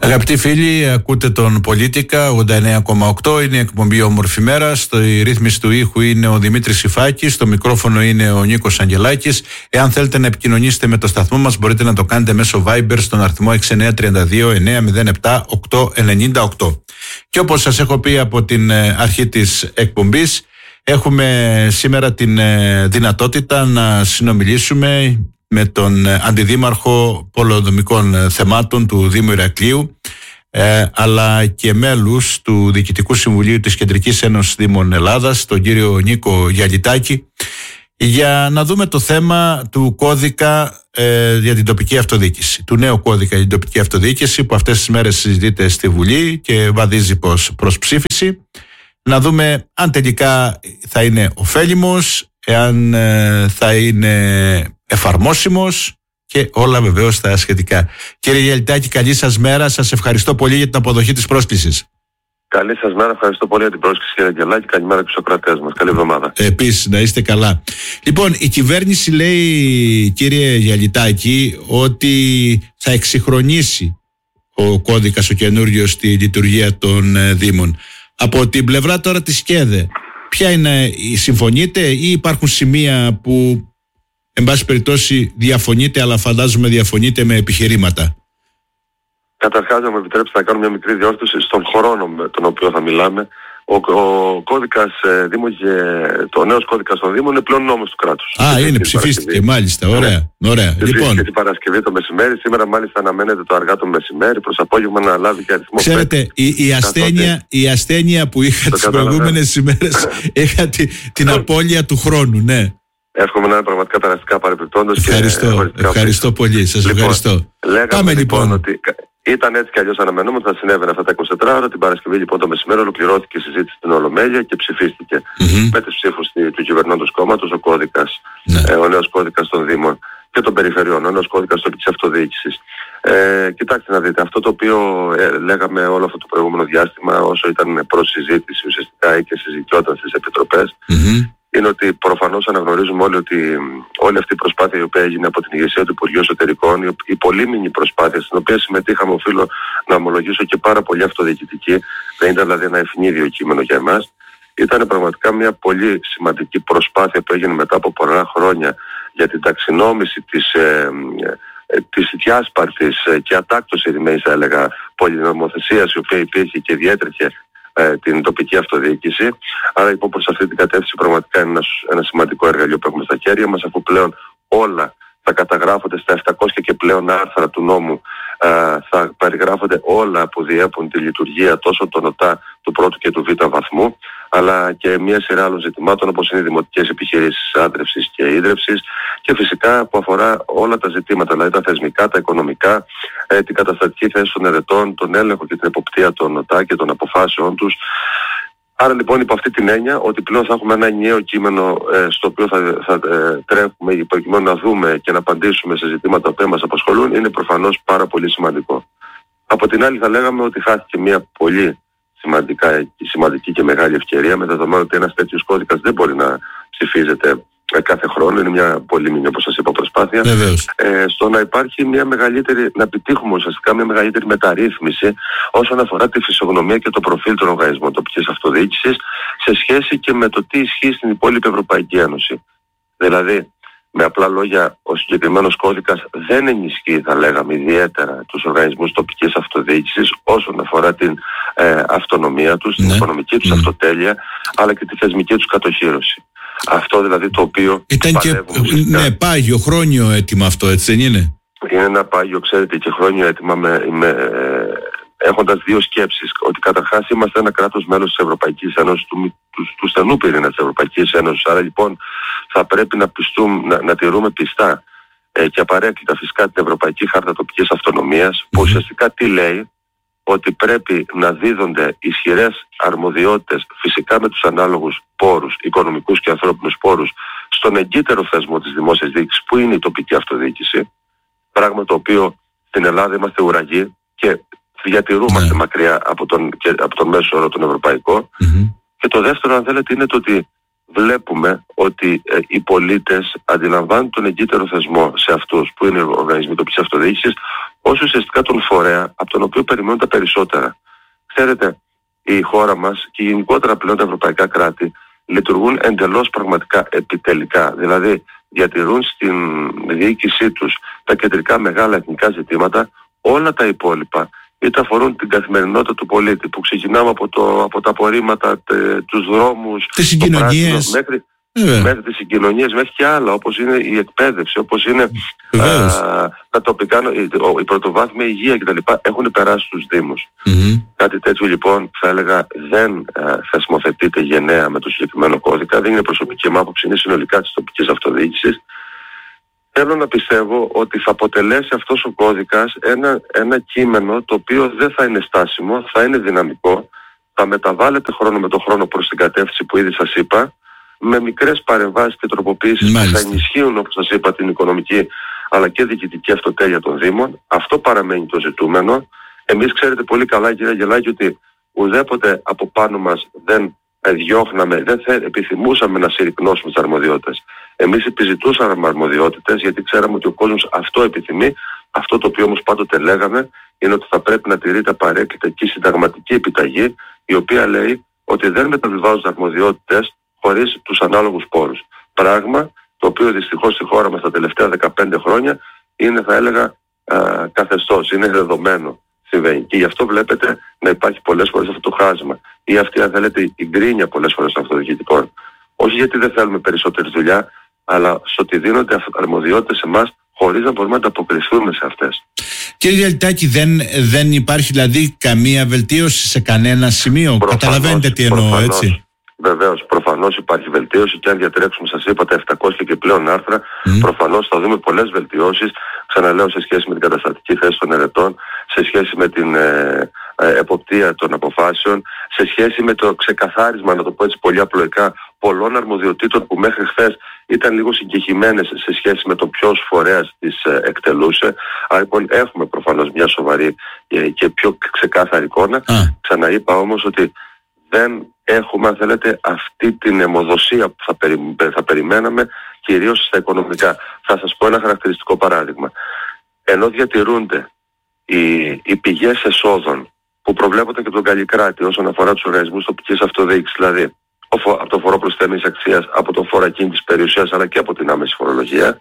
Αγαπητοί φίλοι, ακούτε τον Πολίτικα 89,8. Είναι η εκπομπή Όμορφη Μέρα. Στη ρύθμιση του ήχου είναι ο Δημήτρης Σιφάκης. Στο μικρόφωνο είναι ο Νίκος Αγγελάκης. Εάν θέλετε να επικοινωνήσετε με το σταθμό μας, μπορείτε να το κάνετε μέσω Viber στον αριθμό 6932 907 898. Και όπως σας έχω πει από την αρχή της εκπομπής, έχουμε σήμερα την δυνατότητα να συνομιλήσουμε με τον Αντιδήμαρχο Πολεοδομικών Θεμάτων του Δήμου Ηρακλείου, αλλά και μέλους του Διοικητικού Συμβουλίου της Κεντρικής Ένωσης Δήμων Ελλάδας, τον κύριο Νίκο Γιαλιτάκη, για να δούμε το θέμα του κώδικα για την τοπική αυτοδιοίκηση, του νέου κώδικα για την τοπική αυτοδιοίκηση, που αυτές τις μέρες συζητείται στη Βουλή και βαδίζει προς ψήφιση. Να δούμε αν τελικά θα είναι ωφέλιμος, εάν θα είναι εφαρμόσιμος και όλα βεβαίως τα σχετικά. Κύριε Γιαλιτάκη, καλή σας μέρα. Σας ευχαριστώ πολύ για την αποδοχή της πρόσκλησης. Καλή σας μέρα, ευχαριστώ πολύ για την πρόσκληση, κύριε Αγγελάκη. Καλημέρα και στους ακροατές μας. Καλή εβδομάδα. Επίσης, να είστε καλά. Λοιπόν, η κυβέρνηση λέει, κύριε Γιαλιτάκη, ότι θα εξυγχρονίσει ο κώδικας ο καινούριος στη λειτουργία των Δήμων. Από την πλευρά τώρα της ΚΕΔΕ, ποια είναι, συμφωνείτε ή υπάρχουν σημεία που εν πάση περιπτώσει διαφωνείτε, αλλά φαντάζομαι διαφωνείτε με επιχειρήματα? Καταρχάς, να μου επιτρέψετε να κάνω μια μικρή διόρθωση στον χρόνο με τον οποίο θα μιλάμε. Ο κώδικας Δήμων και το νέος κώδικας των Δήμων είναι πλέον νόμος του κράτους. Είναι, ψηφίστηκε, μάλιστα. Ωραία. Λοιπόν, και την Παρασκευή το μεσημέρι. Σήμερα, μάλιστα, αναμένεται το αργά το μεσημέρι, προς απόγευμα να λάβει και αριθμό. Ξέρετε, η ασθένεια που είχα τις προηγούμενες ημέρες, είχα την απώλεια του χρόνου, ναι. Εύχομαι να είναι πραγματικά περαστικά παρεπιπτόντως. Ευχαριστώ πολύ. Σας ευχαριστώ. Λέγαμε λοιπόν ότι ήταν έτσι κι αλλιώς αναμενόμενο ότι θα συνέβαινε αυτά τα 24 ώρα. Την Παρασκευή λοιπόν το μεσημέρι ολοκληρώθηκε η συζήτηση στην Ολομέλεια και ψηφίστηκε με τις ψήφους του κυβερνώντος κόμματος ο κώδικας, ο νέος κώδικας των Δήμων και των Περιφερειών, ο νέος κώδικας τοπικής αυτοδιοίκησης. Κοιτάξτε να δείτε, αυτό το οποίο λέγαμε όλο αυτό το προηγούμενο διάστημα, όσο ήταν προς συζήτηση ουσιαστικά ή και συζητιόταν στις επιτροπές, είναι ότι προφανώς αναγνωρίζουμε όλοι ότι όλη αυτή η προσπάθεια η οποία έγινε από την ηγεσία του Υπουργείου Εσωτερικών, η πολύμηνη προσπάθεια στην οποία συμμετείχαμε, οφείλω να ομολογήσω και πάρα πολύ αυτοδιοικητική, δεν ήταν δηλαδή ένα ευνίδιο κείμενο για εμάς, ήταν πραγματικά μια πολύ σημαντική προσπάθεια που έγινε μετά από πολλά χρόνια για την ταξινόμηση της διάσπαρτης και ατάκτως ερημής, θα έλεγα, πολυνομοθεσίας η οποία υπήρχε και διέτρεχε την τοπική αυτοδιοίκηση. Άρα λοιπόν προς αυτή την κατεύθυνση πραγματικά είναι ένα σημαντικό εργαλείο που έχουμε στα χέρια μας, αφού πλέον όλα θα καταγράφονται στα 700 και πλέον άρθρα του νόμου, θα περιγράφονται όλα που διέπουν τη λειτουργία τόσο των ΟΤΑ του πρώτου και του β' βαθμού, αλλά και μια σειρά άλλων ζητημάτων όπως είναι οι δημοτικές επιχειρήσεις άντρευσης και ίδρευσης και φυσικά που αφορά όλα τα ζητήματα, δηλαδή τα θεσμικά, τα οικονομικά, την καταστατική θέση των ερετών, τον έλεγχο και την εποπτεία των ΟΤΑ και των αποφάσεων τους. Άρα λοιπόν υπό αυτή την έννοια ότι πλέον θα έχουμε ένα ενιαίο κείμενο στο οποίο θα τρέχουμε προκειμένου να δούμε και να απαντήσουμε σε ζητήματα που μας απασχολούν, είναι προφανώς πάρα πολύ σημαντικό. Από την άλλη θα λέγαμε ότι χάθηκε μια πολύ σημαντική και μεγάλη ευκαιρία, με δεδομένο ότι ένας τέτοιος κώδικας δεν μπορεί να ψηφίζεται κάθε χρόνο, είναι μια πολύ μήνυ, όπως σας είπα, προσπάθεια. Στο να υπάρχει να επιτύχουμε ουσιαστικά μια μεγαλύτερη μεταρρύθμιση όσον αφορά τη φυσιογνωμία και το προφίλ των οργανισμών τοπικής αυτοδιοίκησης σε σχέση και με το τι ισχύει στην υπόλοιπη Ευρωπαϊκή Ένωση. Δηλαδή, με απλά λόγια, ο συγκεκριμένος κώδικας δεν ενισχύει, θα λέγαμε, ιδιαίτερα τους οργανισμούς τοπικής αυτοδιοίκησης όσον αφορά την αυτονομία τους, την οικονομική τους αυτοτέλεια, αλλά και τη θεσμική τους κατοχύρωση. Αυτό δηλαδή το οποίο ήταν και πάγιο, χρόνιο αίτημα αυτό, έτσι δεν είναι? Είναι ένα πάγιο, ξέρετε, και χρόνιο αίτημα έχοντας δύο σκέψεις. Ότι καταρχάς είμαστε ένα κράτος μέλος της Ευρωπαϊκής Ένωσης, του στενού πυρήνα της Ευρωπαϊκής Ένωσης. Άρα λοιπόν θα πρέπει να τηρούμε πιστά και απαραίτητα φυσικά την Ευρωπαϊκή Χάρτα Τοπικής Αυτονομίας, που ουσιαστικά τι λέει? Ότι πρέπει να δίδονται ισχυρές αρμοδιότητες, φυσικά με τους ανάλογους πόρους, οικονομικούς και ανθρώπινους πόρους, στον εγκύτερο θεσμό της δημόσιας διοίκησης, που είναι η τοπική αυτοδιοίκηση. Πράγμα το οποίο στην Ελλάδα είμαστε ουραγοί και διατηρούμαστε μακριά από τον μέσο όρο τον ευρωπαϊκό. Και το δεύτερο, αν θέλετε, είναι το ότι βλέπουμε ότι οι πολίτες αντιλαμβάνουν τον εγκύτερο θεσμό σε αυτούς που είναι οι οργανισμοί τοπικής αυτοδιοίκησης ως ουσιαστικά τον φορέα από τον οποίο περιμένουν τα περισσότερα. Ξέρετε, η χώρα μας και γενικότερα πλέον τα ευρωπαϊκά κράτη λειτουργούν εντελώς πραγματικά επιτελικά. Δηλαδή διατηρούν στην διοίκησή τους τα κεντρικά μεγάλα εθνικά ζητήματα, όλα τα υπόλοιπα είτε αφορούν την καθημερινότητα του πολίτη που ξεκινάμε από τα απορρίμματα, τους δρόμους, τις συγκοινωνίες, μέχρι τις συγκοινωνίες, μέχρι και άλλα όπως είναι η εκπαίδευση, όπως είναι τα τοπικά, η πρωτοβάθμια υγεία κτλ. Έχουν περάσει στους Δήμους. Κάτι τέτοιο λοιπόν θα έλεγα δεν θεσμοθετείται γενναία με το συγκεκριμένο κώδικα, δεν είναι προσωπική μου άποψη, είναι συνολικά της τοπικής αυτοδιοίκησης. Θέλω να πιστεύω ότι θα αποτελέσει αυτός ο κώδικας ένα κείμενο το οποίο δεν θα είναι στάσιμο, θα είναι δυναμικό, θα μεταβάλλεται χρόνο με το χρόνο προς την κατεύθυνση που ήδη σας είπα, με μικρές παρεμβάσεις και τροποποιήσεις που θα ενισχύουν, όπως σας είπα, την οικονομική αλλά και διοικητική αυτοτέλεια των Δήμων. Αυτό παραμένει το ζητούμενο. Εμείς ξέρετε πολύ καλά, κύριε Αγγελάκη, ότι ουδέποτε από πάνω μας δεν διώχναμε, δεν επιθυμούσαμε να συρρυκνώσουμε τις αρμοδιότητες. Εμείς επιζητούσαμε αρμοδιότητες γιατί ξέραμε ότι ο κόσμος αυτό επιθυμεί. Αυτό το οποίο όμως πάντοτε λέγαμε είναι ότι θα πρέπει να τηρείται απαραίτητα και η συνταγματική επιταγή, η οποία λέει ότι δεν μεταβιβάζονται αρμοδιότητες χωρίς τους ανάλογους πόρους. Πράγμα το οποίο δυστυχώς στη χώρα μας τα τελευταία 15 χρόνια είναι, θα έλεγα, καθεστώς, είναι δεδομένο. Συμβαίνει. Και γι' αυτό βλέπετε να υπάρχει πολλές φορές αυτό το χάσμα. Ή αυτή, αν θέλετε, η γκρίνια πολλές φορές των αυτοδιοικητικών. Όχι γιατί δεν θέλουμε περισσότερη δουλειά, αλλά στο ότι δίνονται αρμοδιότητες σε εμάς χωρίς να μπορούμε να ανταποκριθούμε σε αυτές. Κύριε Γιαλτάκη, δεν υπάρχει δηλαδή καμία βελτίωση σε κανένα σημείο? Καταλαβαίνετε τι εννοώ, έτσι? Βεβαίως, προφανώς υπάρχει βελτίωση και αν διατρέξουμε, σας είπα, τα 700 και πλέον άρθρα, προφανώς θα δούμε πολλές βελτιώσεις, ξαναλέω, σε σχέση με την καταστατική θέση των ερετών, σε σχέση με την εποπτεία των αποφάσεων, σε σχέση με το ξεκαθάρισμα, να το πω έτσι πολύ απλοϊκά, πολλών αρμοδιοτήτων που μέχρι χθες ήταν λίγο συγκεχημένες σε σχέση με το ποιος φορέας τις εκτελούσε. Άρα λοιπόν έχουμε προφανώς μια σοβαρή και πιο ξεκάθαρη εικόνα. Ξαναείπα όμως ότι δεν έχουμε, αν θέλετε, αυτή την αιμοδοσία που θα περιμέναμε, κυρίως στα οικονομικά. Θα σας πω ένα χαρακτηριστικό παράδειγμα. Ενώ διατηρούνται οι πηγές εσόδων που προβλέπονται και από τον Καλλικράτη όσον αφορά τους οργανισμούς τοπικής αυτοδιοίκησης, δηλαδή από το φορό προσθέμενης αξίας, από το φόρο ακίνητης περιουσίας αλλά και από την άμεση φορολογία,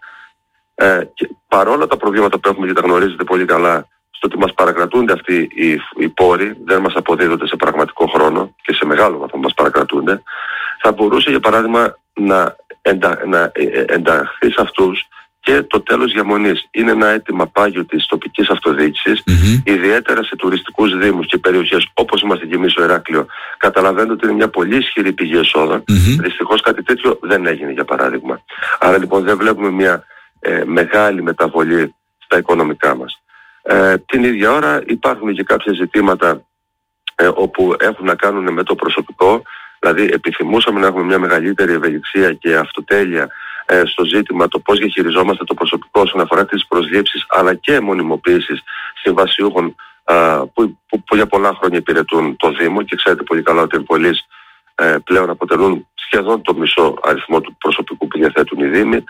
και παρόλα τα προβλήματα που έχουμε και τα γνωρίζετε πολύ καλά, στο ότι μας παρακρατούνται αυτοί οι πόροι, δεν μας αποδίδονται σε πραγματικό χρόνο και σε μεγάλο βαθμό μας παρακρατούνται, θα μπορούσε για παράδειγμα να ενταχθεί σε αυτούς και το τέλος διαμονής. Είναι ένα αίτημα πάγιο της τοπικής αυτοδιοίκησης, ιδιαίτερα σε τουριστικούς δήμους και περιοχές όπως είμαστε και εμείς στο Ηράκλειο. Καταλαβαίνετε ότι είναι μια πολύ ισχυρή πηγή εσόδων. Δυστυχώς κάτι τέτοιο δεν έγινε, για παράδειγμα. Άρα λοιπόν δεν βλέπουμε μια μεγάλη μεταβολή στα οικονομικά μας. Την ίδια ώρα υπάρχουν και κάποια ζητήματα όπου έχουν να κάνουν με το προσωπικό. Δηλαδή επιθυμούσαμε να έχουμε μια μεγαλύτερη ευελιξία και αυτοτέλεια στο ζήτημα το πώς διαχειριζόμαστε το προσωπικό όσον αφορά τις προσλήψεις αλλά και μονιμοποίησεις συμβασιούχων που για πολλά χρόνια υπηρετούν το Δήμο και ξέρετε πολύ καλά ότι οι πολίτες πλέον αποτελούν σχεδόν το μισό αριθμό του προσωπικού που διαθέτουν οι Δήμοι.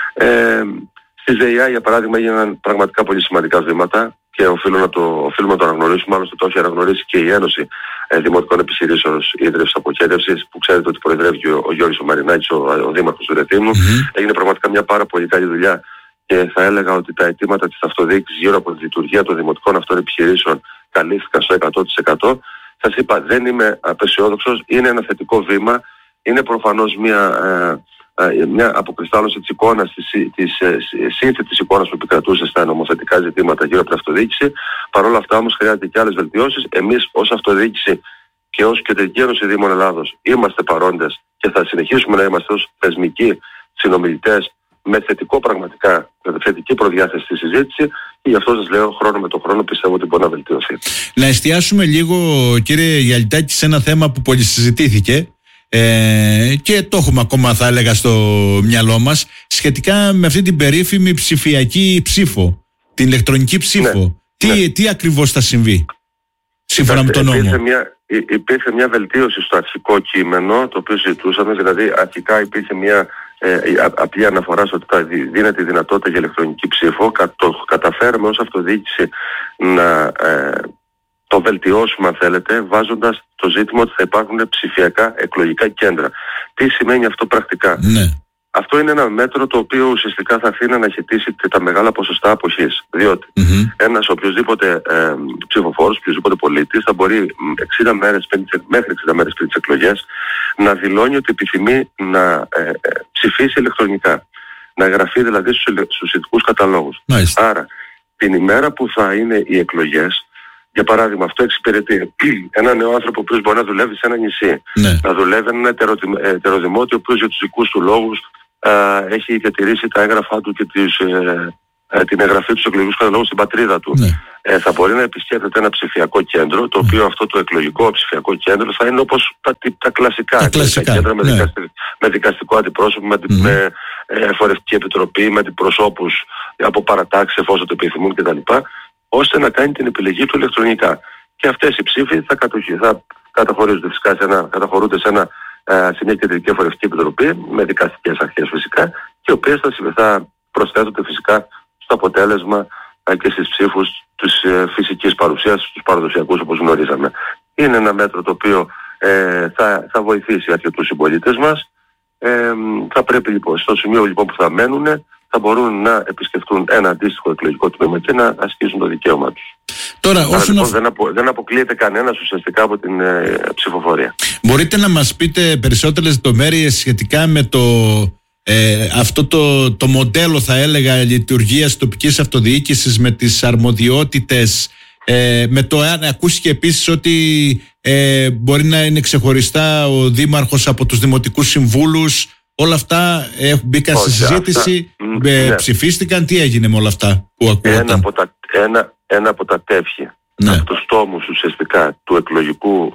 Στη ΔΕΙΑ, για παράδειγμα, έγιναν πραγματικά πολύ σημαντικά βήματα και οφείλουμε να το αναγνωρίσουμε. Άλλωστε το έχει αναγνωρίσει και η Ένωση Δημοτικών Επιχειρήσεων Ίδρυυσης Αποχέτευσης, που ξέρετε ότι προεδρεύει ο Γιώργης ο Μαρινάκης, ο Δήμαρχος του Ρεθύμνου. Έγινε πραγματικά μια πάρα πολύ καλή δουλειά και θα έλεγα ότι τα αιτήματα της αυτοδιοίκησης γύρω από τη λειτουργία των δημοτικών αυτών επιχειρήσεων καλύφθηκαν στο 100%. Σας είπα, δεν είμαι απεσιόδοξος, είναι ένα θετικό βήμα, είναι προφανώς μια αποκριστάλλωση της εικόνας, της σύνθετης εικόνας που επικρατούσε στα νομοθετικά ζητήματα γύρω από την αυτοδιοίκηση. Παρ' όλα αυτά όμως χρειάζεται και άλλες βελτιώσεις. Εμείς ως αυτοδιοίκηση και ως Κεντρική Ένωση Δήμων Ελλάδος είμαστε παρόντες και θα συνεχίσουμε να είμαστε ως θεσμικοί συνομιλητές με θετικό πραγματικά, με θετική προδιάθεση στη συζήτηση και γι' αυτό σας λέω χρόνο με το χρόνο πιστεύω ότι μπορεί να βελτιωθεί. Να εστιάσουμε λίγο, κύριε Γιαλτάκη, σε ένα θέμα που πολύ συζητήθηκε και το έχουμε ακόμα, θα έλεγα, στο μυαλό μας, σχετικά με αυτή την περίφημη ψηφιακή ψήφο, την ηλεκτρονική ψήφο. Τι ακριβώς θα συμβεί σύμφωνα με τον νόμο? υπήρχε μια βελτίωση στο αρχικό κείμενο το οποίο συζητούσαμε, δηλαδή αρχικά υπήρχε μια απλή αναφορά στο ότι δίνεται η δυνατότητα για ηλεκτρονική ψήφο. Καταφέραμε ως αυτοδιοίκηση να το βελτιώσουμε, αν θέλετε, βάζοντας το ζήτημα ότι θα υπάρχουν ψηφιακά εκλογικά κέντρα. Τι σημαίνει αυτό πρακτικά? Ναι. Αυτό είναι ένα μέτρο το οποίο ουσιαστικά θα αφήνει να αναχαιτήσει και τα μεγάλα ποσοστά αποχής. Διότι ένας οποιοσδήποτε ψηφοφόρος, οποιοσδήποτε πολίτης θα μπορεί 60 μέρες, μέχρι 60 μέρες πριν τις εκλογές να δηλώνει ότι επιθυμεί να ψηφίσει ηλεκτρονικά. Να εγγραφεί δηλαδή στους ειδικούς καταλόγους. Άρα την ημέρα που θα είναι οι εκλογές, για παράδειγμα, αυτό εξυπηρετεί ένα νέο άνθρωπο ο οποίος μπορεί να δουλεύει σε ένα νησί, να δουλεύει ένα ετεροδημότιο ο οποίος για τους δικούς του λόγους έχει διατηρήσει τα έγγραφά του και την εγγραφή του εκλογικούς καταλόγους στην πατρίδα του. Θα μπορεί να επισκέπτεται ένα ψηφιακό κέντρο, το οποίο αυτό το εκλογικό ψηφιακό κέντρο θα είναι όπως τα κλασικά κέντρα με δικαστικό αντιπρόσωπο, με φορευτική επιτροπή, με αντιπροσώπους από παρατάξεις εφόσον το επιθυμούν κτλ. Ώστε να κάνει την επιλογή του ηλεκτρονικά. Και αυτές οι ψήφοι θα καταχωρούνται φυσικά σε μια κεντρική φορευτική επιτροπή με δικαστικές αρχές φυσικά, και οι οποίες θα προσθέτονται φυσικά στο αποτέλεσμα και στις ψήφους της φυσικής παρουσίας, στους παραδοσιακούς όπως γνωρίζαμε. Είναι ένα μέτρο το οποίο θα βοηθήσει αρκετούς συμπολίτες μας. Θα πρέπει λοιπόν στο σημείο λοιπόν που θα μένουν θα μπορούν να επισκεφτούν ένα αντίστοιχο εκλογικό τμήμα και να ασκήσουν το δικαίωμά τους. Τώρα, λοιπόν, δεν αποκλείεται κανένας ουσιαστικά από την ψηφοφορία. Μπορείτε να μας πείτε περισσότερες λεπτομέρειες σχετικά με αυτό το μοντέλο, θα έλεγα, λειτουργίας τοπικής αυτοδιοίκησης, με τις αρμοδιότητες, με το αν ακούστηκε επίσης ότι μπορεί να είναι ξεχωριστά ο δήμαρχος από τους δημοτικούς συμβούλους? Όλα αυτά μπήκαν στη συζήτηση, ψηφίστηκαν, τι έγινε με όλα αυτά που ακούγονταν? Ένα από τα τεύχη, από τους τόμους ουσιαστικά του εκλογικού,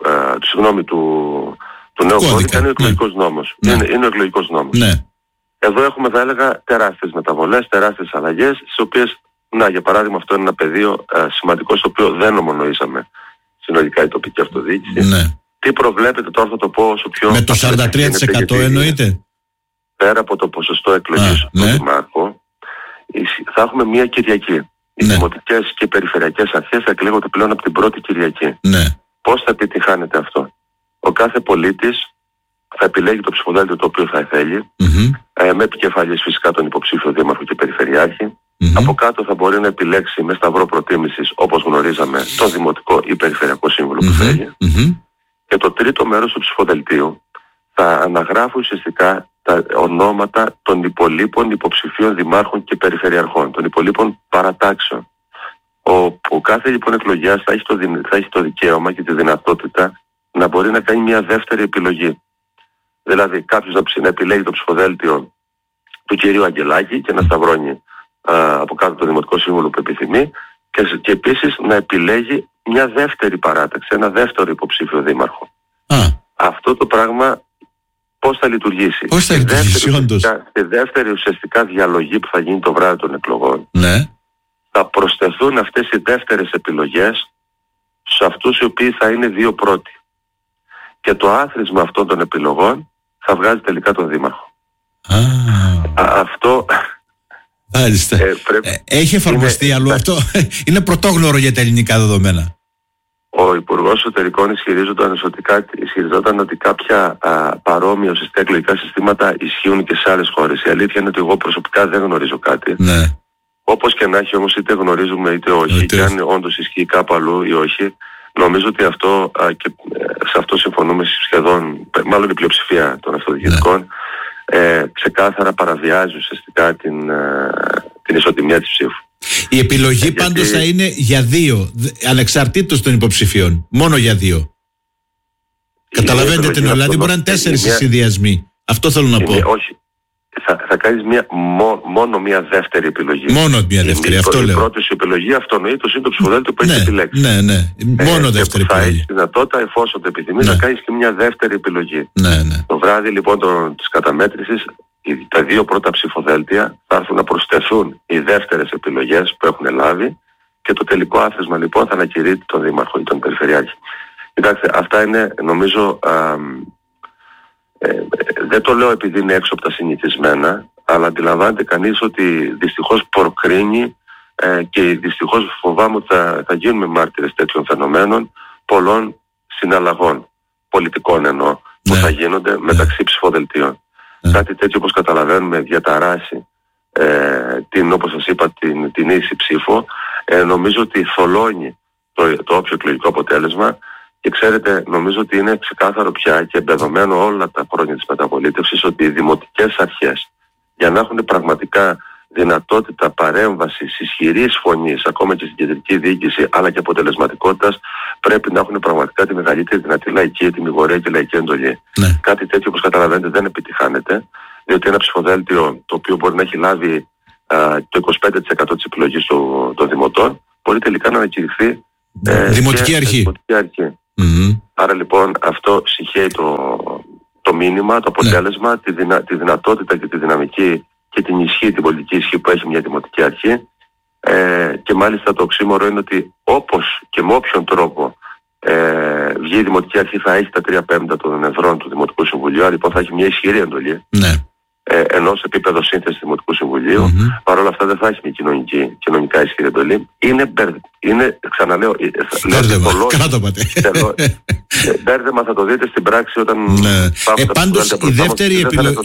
του νέου κώδικα είναι ο εκλογικός νόμος. Είναι ο εκλογικός νόμος. Εδώ έχουμε, θα έλεγα, τεράστιες μεταβολές, τεράστιες αλλαγές, στις οποίες, για παράδειγμα, αυτό είναι ένα πεδίο σημαντικό στο οποίο δεν ομονοήσαμε συνολικά η τοπική αυτοδιοίκηση. Τι προβλέπετε τώρα, θα το πω όσο πιο... Με το 43% εννοείται? Πέρα από το ποσοστό εκλογής του Δημάρχου, θα έχουμε μία Κυριακή. Οι δημοτικές και περιφερειακές αρχές θα εκλέγονται πλέον από την πρώτη Κυριακή. Πώς θα επιτυχάνεται αυτό? Ο κάθε πολίτης θα επιλέγει το ψηφοδέλτιο το οποίο θα θέλει, με επικεφαλής φυσικά τον υποψήφιο δήμαρχο και περιφερειάρχη. Από κάτω θα μπορεί να επιλέξει με σταυρό προτίμησης, όπως γνωρίζαμε, τον δημοτικό ή περιφερειακό σύμβουλο που θέλει. Και το τρίτο μέρος του ψηφοδελτίου θα αναγράφει ουσιαστικά τα ονόματα των υπολείπων υποψηφίων δημάρχων και περιφερειαρχών, των υπολείπων παρατάξεων. Ο κάθε λοιπόν εκλογιάς θα έχει το δικαίωμα και τη δυνατότητα να μπορεί να κάνει μια δεύτερη επιλογή. Δηλαδή κάποιος να επιλέγει το ψηφοδέλτιο του κυρίου Αγγελάκη και να σταυρώνει από κάτω το δημοτικό σύμβουλο που επιθυμεί, και επίσης να επιλέγει μια δεύτερη παράταξη, ένα δεύτερο υποψήφιο δήμαρχο. Αυτό το πράγμα πώς θα λειτουργήσει? Στη δεύτερη ουσιαστικά διαλογή που θα γίνει το βράδυ των εκλογών, θα προσθεθούν αυτές οι δεύτερες επιλογές σε αυτούς οι οποίοι θα είναι δύο πρώτοι. Και το άθροισμα αυτών των επιλογών θα βγάζει τελικά τον δήμαρχο. Αυτό... Έχει εφαρμοστεί αλλού αυτό? Είναι πρωτόγνωρο για τα ελληνικά δεδομένα. Ο Υπουργός Εσωτερικών ισχυριζόταν ότι κάποια παρόμοια ουσιαστικά εκλογικά συστήματα ισχύουν και σε άλλες χώρες. Η αλήθεια είναι ότι εγώ προσωπικά δεν γνωρίζω κάτι. Όπως και να έχει όμως, είτε γνωρίζουμε είτε όχι, και αν όντως ισχύει κάπου αλλού ή όχι, νομίζω ότι αυτό, και σε αυτό συμφωνούμε σχεδόν, μάλλον η πλειοψηφία των αυτοδιοικητικών, ξεκάθαρα παραβιάζει ουσιαστικά την ισοτιμία της ψήφου. Η επιλογή πάντως θα είναι για δύο, ανεξαρτήτως των υποψηφίων. Μόνο για δύο. Καταλαβαίνετε την όλα, δηλαδή μπορεί να είναι 4 οι συνδυασμοί. Αυτό θέλω να πω. Όχι. Θα κάνεις μόνο μια δεύτερη επιλογή. Μόνο μια δεύτερη, αυτό λέω. Η πρώτη σου επιλογή αυτονοήτως είναι το ψηφοδέλτιο που έχεις επιλέξει. Μόνο δεύτερη επιλογή. Θα έχεις δυνατότητα, εφόσον το επιθυμείς, να κάνεις και μια δεύτερη επιλογή. Το βράδυ λοιπόν της καταμέτρησης, τα δύο πρώτα ψηφοδέλτια θα έρθουν να προσθεθούν οι δεύτερες επιλογές που έχουν λάβει, και το τελικό άθροισμα λοιπόν θα ανακηρύττει τον δήμαρχο ή τον περιφερειάρχη. Κοιτάξτε, αυτά είναι, νομίζω, δεν το λέω επειδή είναι έξω από τα συνηθισμένα, αλλά αντιλαμβάνεται κανείς ότι δυστυχώς προκρίνει και δυστυχώς φοβάμαι ότι θα γίνουμε μάρτυρες τέτοιων φαινομένων, πολλών συναλλαγών, πολιτικών εννοώ, που θα γίνονται μεταξύ ψηφοδελτίων. Κάτι τέτοιο, όπως καταλαβαίνουμε, διαταράσει όπως σας είπα, την ίση ψήφο. Νομίζω ότι θολώνει το όποιο εκλογικό αποτέλεσμα. Και ξέρετε, νομίζω ότι είναι ξεκάθαρο πια και εμπεδομένο όλα τα χρόνια της μεταπολίτευσης ότι οι δημοτικές αρχές, για να έχουν πραγματικά δυνατότητα παρέμβασης ισχυρής φωνής, ακόμα και στην κεντρική διοίκηση, αλλά και αποτελεσματικότητας, πρέπει να έχουν πραγματικά τη μεγαλύτερη δυνατή λαϊκή, τιμιγορία και λαϊκή εντολή. Ναι. Κάτι τέτοιο, όπως καταλαβαίνετε, δεν επιτυχάνεται, διότι ένα ψηφοδέλτιο το οποίο μπορεί να έχει λάβει το 25% της επιλογής των δημοτών, μπορεί τελικά να ανακηρυχθεί δημοτική αρχή. Άρα λοιπόν αυτό συγχαίει το μήνυμα, το αποτέλεσμα, τη δυνατότητα και τη δυναμική και την ισχύ, την πολιτική ισχύ που έχει μια δημοτική αρχή. Και μάλιστα το οξύμορο είναι ότι όπως και με όποιον τρόπο βγει η δημοτική αρχή θα έχει τα 3/5 των εδρών του Δημοτικού Συμβουλίου, άρα λοιπόν θα έχει μια ισχυρή εντολή. Ναι. Ενώ σε επίπεδο σύνθεσης του Δημοτικού Συμβουλίου, παρόλα αυτά δεν θα έχει μια κοινωνικά ισχυρή εντολή. Είναι ξαναλέω, μπέρδεμα θα το δείτε στην πράξη όταν πάμε πάντως η δεύτερη επιλογή.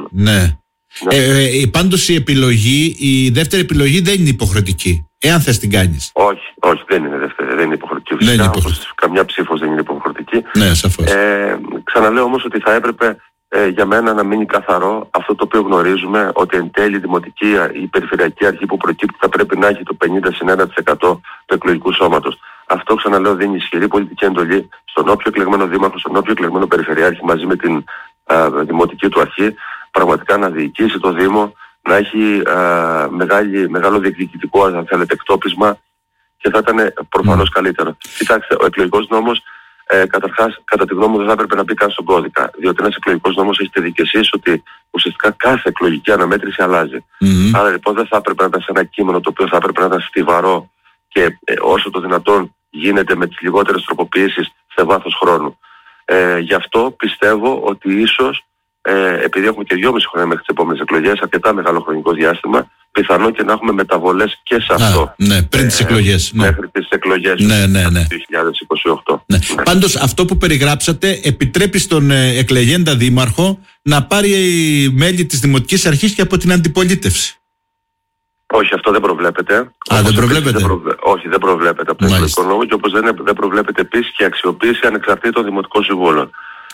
Πάντως η δεύτερη επιλογή δεν είναι υποχρεωτική, εάν θες την κάνεις. Όχι, δεν είναι δεύτερη, δεν είναι υποχρεωτική. Φυσικά, όπως καμιά ψήφος δεν είναι υποχρεωτική. Ναι, σαφώς. Ξαναλέω όμως ότι θα έπρεπε για μένα να μείνει καθαρό αυτό το οποίο γνωρίζουμε, ότι εν τέλει η δημοτική ή η περιφερειακή αρχή που προκύπτει θα πρέπει να έχει το 50-1% του εκλογικού σώματος. Αυτό, ξαναλέω, δίνει ισχυρή πολιτική εντολή στον όποιο εκλεγμένο δήμαρχο, στον όποιο εκλεγμένο περιφερειάρχη μαζί με την δημοτική του αρχή, πραγματικά να διοικήσει το Δήμο, να έχει μεγάλο διεκδικητικό, αν θέλετε, εκτόπισμα, και θα ήταν προφανώς καλύτερο. Κοιτάξτε, ο εκλογικός νόμος καταρχάς, κατά τη γνώμη μου, δεν θα έπρεπε να μπει καν στον κώδικα. Διότι ένας εκλογικός νόμος έχει τη δικαιοσύνη ότι ουσιαστικά κάθε εκλογική αναμέτρηση αλλάζει. Άρα λοιπόν δεν θα έπρεπε να ήταν σε ένα κείμενο το οποίο θα έπρεπε να ήταν στιβαρό και όσο το δυνατόν γίνεται με τις λιγότερες τροποποιήσεις σε βάθος χρόνου. Γι' αυτό πιστεύω ότι ίσως, επειδή έχουμε και 2,5 χρόνια μέχρι τις επόμενες εκλογές, αρκετά μεγάλο χρονικό διάστημα, πιθανό και να έχουμε μεταβολές και σε αυτό. Ναι, πριν τις εκλογές. Μέχρι τις εκλογές του 2028. Ναι. Πάντως αυτό που περιγράψατε επιτρέπει στον εκλεγέντα δήμαρχο να πάρει μέλη της Δημοτικής Αρχής και από την αντιπολίτευση. Όχι, αυτό δεν προβλέπεται. Δεν προβλέπεται. Όχι, δεν προβλέπεται από το εκλογικό νόμο, και όπως δεν προβλέπεται επίσης και αξιοποίηση ανεξαρτήτων δημοτικών συμβούλων.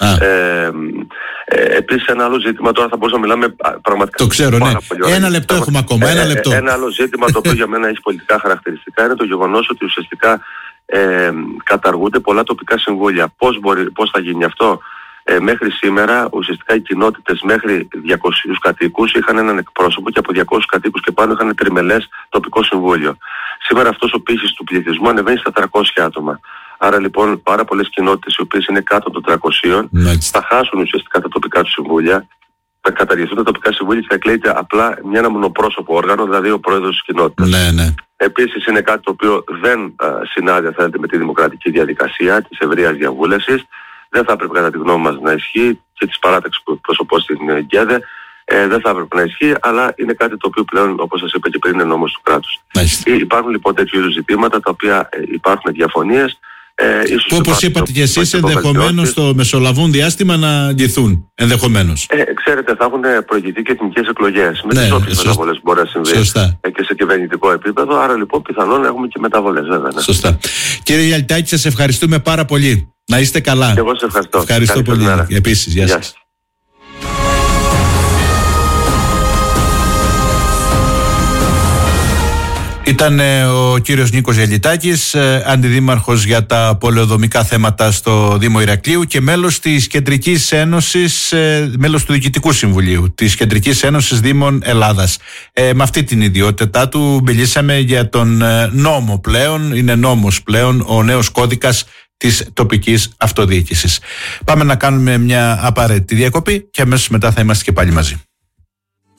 Επίσης ένα άλλο ζήτημα, τώρα θα μπορούσαμε να μιλάμε πραγματικά. Το ξέρω, ναι. Ένα λεπτό έχουμε ακόμα. Ένα άλλο ζήτημα το οποίο για μένα έχει πολιτικά χαρακτηριστικά είναι το γεγονός ότι ουσιαστικά καταργούνται πολλά τοπικά συμβούλια. Πώς θα γίνει αυτό? Μέχρι σήμερα ουσιαστικά οι κοινότητες μέχρι 200 κατοίκους είχαν έναν εκπρόσωπο και από 200 κατοίκους και πάνω είχαν τριμελές τοπικό συμβούλιο. Σήμερα αυτός ο πύχης του πληθυσμού ανεβαίνει στα 300 άτομα. Άρα λοιπόν πάρα πολλές κοινότητες οι οποίες είναι κάτω των 300 θα χάσουν ουσιαστικά τα τοπικά του συμβούλια, θα καταργηθούν τα τοπικά συμβούλια και θα εκλέγεται απλά ένα μονοπρόσωπο όργανο, δηλαδή ο πρόεδρος της κοινότητας. Επίσης είναι κάτι το οποίο δεν συνάδει, αν θέλετε, με τη δημοκρατική διαδικασία της ευρείας διαβούλευσης. Δεν θα έπρεπε κατά τη γνώμη μας να ισχύει, και της παράταξης που εκπροσωπώ στην ΓΕΔΕ, δεν θα έπρεπε να ισχύει, αλλά είναι κάτι το οποίο πλέον, όπως σας είπα και πριν, είναι νόμος του κράτους. Υπάρχουν λοιπόν τέτοιου είδους ζητήματα τα οποία υπάρχουν διαφωνίες. Που όπως είπατε και εσείς, ενδεχομένως στο μεσολαβούν διάστημα να λυθούν. Ενδεχομένως. Ξέρετε, θα έχουν προηγηθεί και εθνικές εκλογές. Με τις όποιες μεταβολές μπορεί να συμβεί και σε κυβερνητικό επίπεδο. Άρα λοιπόν πιθανόν να έχουμε και μεταβολές, βέβαια. Ναι. Σωστά. Κύριε Γιαλιτάκη, σας ευχαριστούμε πάρα πολύ. Να είστε καλά. Και εγώ σας ευχαριστώ. Ευχαριστώ πολύ. Επίσης, γεια σας. Ήταν ο κύριος Νίκος Γιαλιτάκης, αντιδήμαρχος για τα πολεοδομικά θέματα στο Δήμο Ηρακλείου και μέλος της Κεντρικής Ένωσης, μέλος του Διοικητικού Συμβουλίου της Κεντρικής Ένωσης Δήμων Ελλάδας. Με αυτή την ιδιότητά του μιλήσαμε για τον νόμο πλέον, είναι νόμος πλέον ο νέος κώδικας της τοπικής αυτοδιοίκησης. Πάμε να κάνουμε μια απαραίτητη διακοπή και αμέσως μετά θα είμαστε και πάλι μαζί.